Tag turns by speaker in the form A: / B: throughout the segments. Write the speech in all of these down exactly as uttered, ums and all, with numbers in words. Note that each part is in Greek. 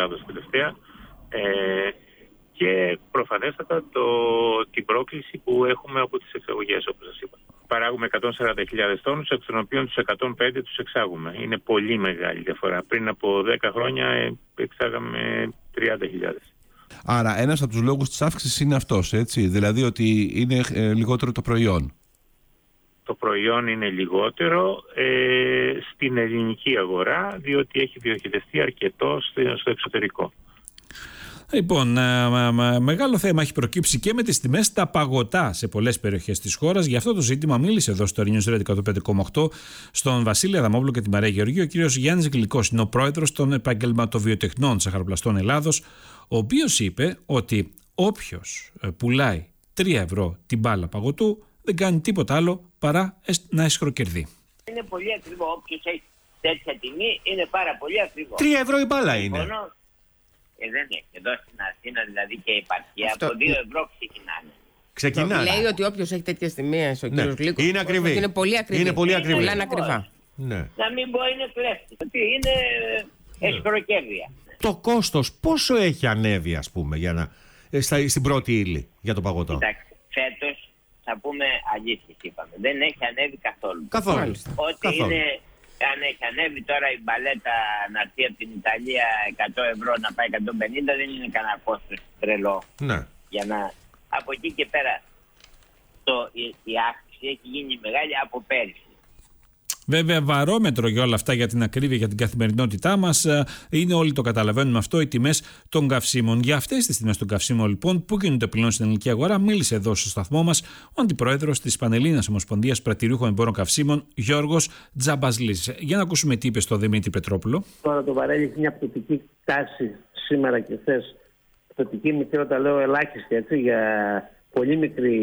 A: Ελλάδος τελευταία. Ε, και προφανέστατα το, την πρόκληση που έχουμε από τις εξαγωγές, όπως σας είπα. Παράγουμε εκατόν σαράντα χιλιάδες τόνους, εκ των οποίων τους εκατόν πέντε τους εξάγουμε. Είναι πολύ μεγάλη διαφορά. Πριν από δέκα χρόνια εξάγαμε τριάντα χιλιάδες.
B: Άρα ένας από τους λόγους της αύξησης είναι αυτός, έτσι, δηλαδή ότι είναι ε, λιγότερο το προϊόν.
A: Το προϊόν είναι λιγότερο ε, στην ελληνική αγορά, διότι έχει διοχετευτεί αρκετό στο εξωτερικό.
C: Λοιπόν, μεγάλο θέμα έχει προκύψει και με τις τιμές στα παγωτά σε πολλές περιοχές της χώρας. Για αυτό το ζήτημα μίλησε εδώ στο News Radio εκατόν πέντε κόμμα οκτώ στον Βασίλη Αδαμόπουλο και τη Μαρία Γεωργίου ο κύριος Γιάννης Γλυκός, είναι ο πρόεδρος των Επαγγελματοβιοτεχνών Σαχαροπλαστών Ελλάδος, ο οποίος είπε ότι όποιος πουλάει τρία ευρώ την μπάλα παγωτού δεν κάνει τίποτα άλλο παρά να εσχροκερδεί.
D: Είναι πολύ ακριβό. Όποιος έχει τέτοια τιμή είναι πάρα πολύ ακριβό.
E: Τρία ευρώ η μπάλα είναι.
D: Ε, δεν έχει. Εδώ στην Αθήνα δηλαδή και η επαρχία αυτό... από δύο ευρώ ξεκινάνε.
E: Ξεκινάνε.
F: Λέει ότι όποιος έχει τέτοιες τιμές, ο
E: ναι.
F: κύριος Γλύκος,
E: είναι ακριβή.
F: Είναι πολύ ακριβή.
E: Είναι πολύ ακριβή.
F: Είναι ακριβά.
E: Ναι.
D: Να μην πω είναι κλέφτη. Ότι είναι εσχροκέρδεια.
E: Το κόστος πόσο έχει ανέβει, ας πούμε, για να... Στα... στην πρώτη ύλη για το παγωτό?
D: Κοιτάξτε, φέτος θα πούμε αλήθεια, είπαμε. Δεν έχει ανέβει καθόλου.
E: Καθόλου.
D: Ότι καθόλου. Είναι... Αν έχει ανέβει τώρα η μπαλέτα να έρθει από την Ιταλία εκατό ευρώ να πάει εκατόν πενήντα, δεν είναι κανένα κόστος τρελό.
E: Ναι. Για
D: να... Από εκεί και πέρα το... η... η αύξηση έχει γίνει μεγάλη από πέρυσι.
C: Βέβαια, βαρόμετρο για όλα αυτά, για την ακρίβεια, για την καθημερινότητά μας, είναι, όλοι το καταλαβαίνουμε αυτό, οι τιμές των καυσίμων. Για αυτές τις τιμές των καυσίμων, λοιπόν, που κινούνται πλέον στην ελληνική αγορά, μίλησε εδώ στο σταθμό μας ο αντιπρόεδρος της Πανελλήνιας Ομοσπονδίας Πρατηριούχων Εμπόρων Καυσίμων, Γιώργος Τζαμπασλής. Για να ακούσουμε τι είπε στο Δημήτρη Πετρόπουλο.
G: Τώρα το βαρέλι έχει μια πτωτική τάση σήμερα και χθες. Πτωτική μικρή, όταν λέω ελάχιστη, έτσι, για πολύ μικρή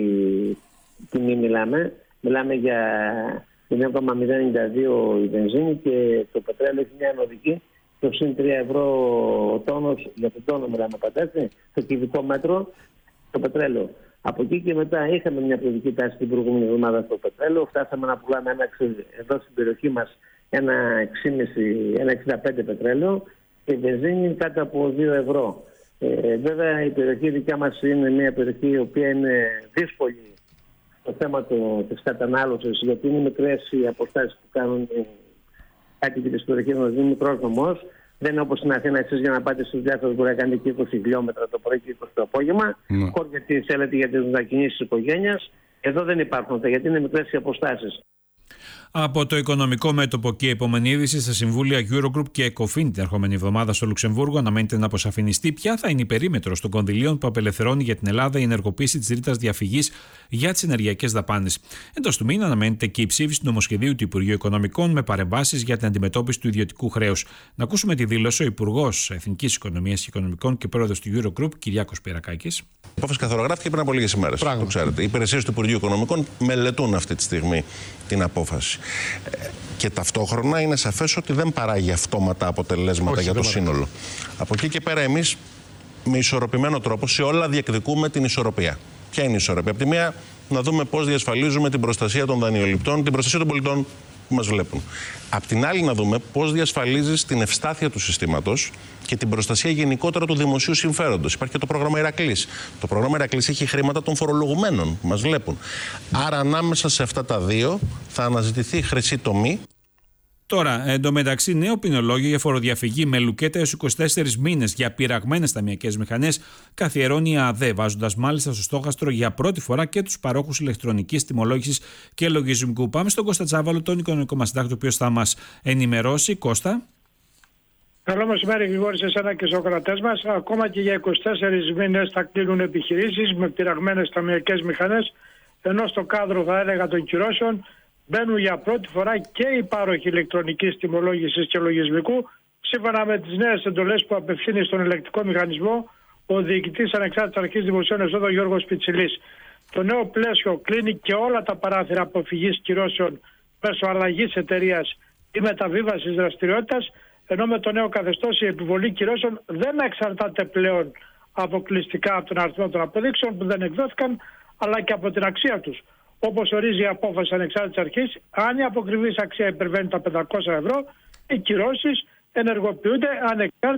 G: τιμή μιλάμε. Μιλάμε για εννιά κόμμα μηδέν ενενήντα δύο η βενζίνη και το πετρέλαιο έχει μια ανωδική το συν τρία ευρώ ο τόνος, για τον τόνο μιλάμε παντά, στο κυβικό μέτρο το πετρέλαιο. Από εκεί και μετά είχαμε μια πτωτική τάση την προηγούμενη εβδομάδα στο πετρέλαιο. Φτάσαμε να πουλάμε ένα, εδώ στην περιοχή μας ένα εξήντα πέντε πετρέλαιο και η βενζίνη κάτω από δύο ευρώ. Ε, βέβαια η περιοχή δικιά μας είναι μια περιοχή η οποία είναι δύσκολη το θέμα το, της κατανάλωσης, γιατί είναι μικρές οι αποστάσεις που κάνουν κάτι και τις περιοχές μας, είναι μικρός νομός. Δεν είναι όπως στην Αθήνα, εσείς για να πάτε στους διάφορους μπορεί να κάνετε και είκοσι χιλιόμετρα το πρωί και είκοσι το απόγευμα. Mm. Χώρια τι θέλετε για τις μετακινήσεις της οικογένειας. Εδώ δεν υπάρχουν αυτά, γιατί είναι μικρές οι αποστάσεις.
C: Από το οικονομικό μέτωπο και η επόμενη είδηση στα συμβούλια Eurogroup και Ecofin την ερχόμενη εβδομάδα στο Λουξεμβούργο αναμένεται να αποσαφινιστεί ποια θα είναι η περίμετρος των κονδυλίων που απελευθερώνει για την Ελλάδα η ενεργοποίηση της ρήτρας διαφυγής για τις ενεργειακές δαπάνες. Εντός του μήνα αναμένεται και η ψήφιση του νομοσχεδίου του Υπουργείου Οικονομικών με παρεμβάσεις για την αντιμετώπιση του ιδιωτικού χρέους. Να ακούσουμε τη δήλωση ο Υπουργός Εθνικής Οικονομίας και Οικονομικών και Πρόεδρος του Eurogroup, Κυριάκος Πυρακάκης.
H: Η απόφαση καθορογράφηκε πριν από λίγες ημέρες. Το ξέρετε. Οι υπηρεσίες του Υπουργείου Οικονομικών μελετούν αυτή τη στιγμή την απόφαση. Και ταυτόχρονα είναι σαφές ότι δεν παράγει αυτόματα αποτελέσματα Όχι, για το σύνολο. Από εκεί και πέρα, εμείς με ισορροπημένο τρόπο σε όλα διεκδικούμε την ισορροπία. Ποια είναι η ισορροπία? Από τη μία, να δούμε πώς διασφαλίζουμε την προστασία των δανειοληπτών, την προστασία των πολιτών που μας βλέπουν. Απ' την άλλη, να δούμε πώς διασφαλίζεις την ευστάθεια του συστήματος και την προστασία γενικότερα του δημοσίου συμφέροντος. Υπάρχει και το πρόγραμμα Ηρακλής. Το πρόγραμμα Ηρακλής έχει χρήματα των φορολογουμένων που μας βλέπουν. Άρα, ανάμεσα σε αυτά τα δύο θα αναζητηθεί χρυσή τομή.
C: Τώρα, εντωμεταξύ, νέο ποινολόγιο για φοροδιαφυγή με λουκέτα έως είκοσι τέσσερις μήνες για πειραγμένες ταμειακές μηχανές καθιερώνει η ΑΔΕ, βάζοντας μάλιστα στο στόχαστρο για πρώτη φορά και τους παρόχους ηλεκτρονικής τιμολόγησης και λογισμικού. Πάμε στον Κώστα Τσάβαλο, τον οικονομικό μας συντάκτη, ο οποίος θα μας ενημερώσει. Κώστα.
I: Καλό μεσημέρι, Γρηγόρη, σε εσένα και στους ακροατές μας. Ακόμα και για είκοσι τέσσερις μήνες θα κλείνουν επιχειρήσεις με πειραγμένες ταμειακές μηχανές, ενώ στο κάδρο, θα έλεγα, των κυρώσεων μπαίνουν για πρώτη φορά και οι πάροχοι ηλεκτρονικής τιμολόγησης και λογισμικού, σύμφωνα με τις νέες εντολές που απευθύνει στον ελεκτικό μηχανισμό ο διοικητής Ανεξάρτητης Αρχής Δημοσίων Εσόδων Γιώργος Πιτσιλής. Το νέο πλαίσιο κλείνει και όλα τα παράθυρα αποφυγής κυρώσεων μέσω αλλαγής εταιρείας ή μεταβίβασης δραστηριότητας, ενώ με το νέο καθεστώς η επιβολή κυρώσεων δεν εξαρτάται πλέον αποκλειστικά από τον αριθμό των αποδείξεων που δεν εκδόθηκαν, αλλά και από την αξία τους. Όπως ορίζει η απόφαση Ανεξάρτητης Αρχής, αν η αποκριβής αξία υπερβαίνει τα πεντακόσια ευρώ, οι κυρώσεις ενεργοποιούνται ανεξάρτητα